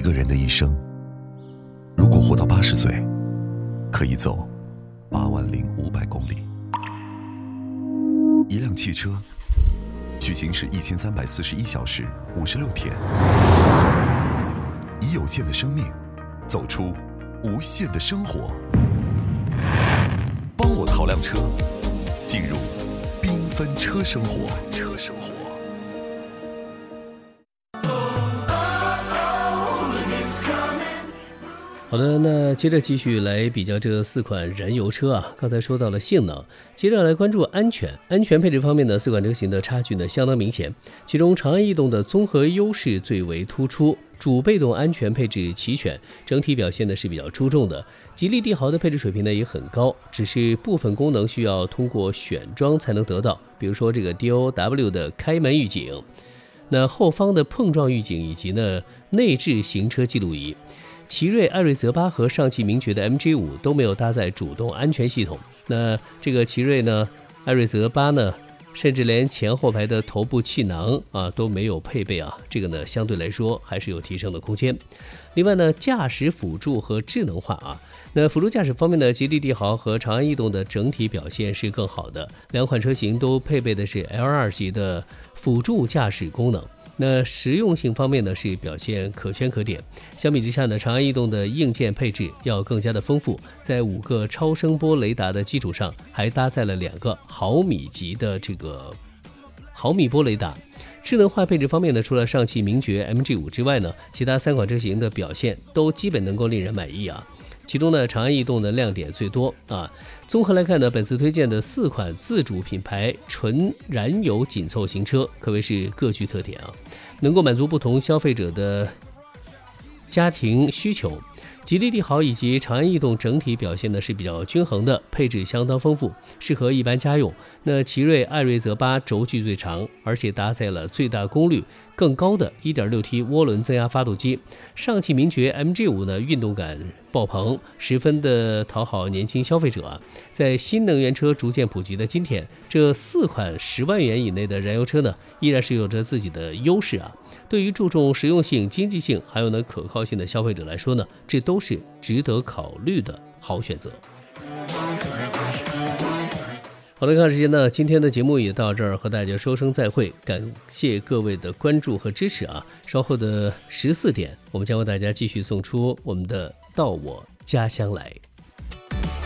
个人的一生，如果活到80岁，可以走80500公里。一辆汽车去行驶1341小时56天，以有限的生命走出无限的生活。帮我淘辆车，进入缤纷车生活。 好的，那接着继续来比较这4款燃油车啊。刚才说到了性能，接着来关注安全。安全配置方面呢，4款车型的差距呢相当明显，其中长安逸动的综合优势最为突出，主被动安全配置齐全，整体表现呢是比较出众的。吉利帝豪的配置水平呢也很高，只是部分功能需要通过选装才能得到，比如说这个 DOW 的开门预警，那后方的碰撞预警，以及呢内置行车记录仪。奇瑞、艾瑞泽8和上汽名爵的 MG5 都没有搭载主动安全系统。那这个奇瑞呢、艾瑞泽8呢，甚至连前后排的头部气囊都没有配备啊，这个呢相对来说还是有提升的空间。另外呢，驾驶辅助和智能化那辅助驾驶方面呢，吉利帝豪和长安逸动的整体表现是更好的，两款车型都配备的是 L2 级的辅助驾驶功能。那实用性方面呢，是表现可圈可点。相比之下呢，长安逸动的硬件配置要更加的丰富，在5个超声波雷达的基础上，还搭载了2个毫米级的这个毫米波雷达。智能化配置方面呢，除了上汽名爵 MG5 之外呢，其他3款车型的表现都基本能够令人满意啊。其中呢，长安逸动的亮点最多综合来看呢，本次推荐的4款自主品牌纯燃油紧凑型车可谓是各具特点能够满足不同消费者的家庭需求。吉利帝豪以及长安逸动整体表现呢是比较均衡的，配置相当丰富，适合一般家用。那奇瑞、艾瑞泽8轴距最长，而且搭载了最大功率更高的 1.6T 涡轮增压发动机。上汽名爵 MG5 呢，运动感爆棚，十分的讨好年轻消费者在新能源车逐渐普及的今天，这4款10万元以内的燃油车呢，依然是有着自己的优势对于注重实用性、经济性还有呢可靠性的消费者来说呢，这都是值得考虑的好选择。好了，看时间呢，今天的节目也到这儿，和大家说声再会，感谢各位的关注和支持稍后的14点，我们将为大家继续送出我们的到我家乡来。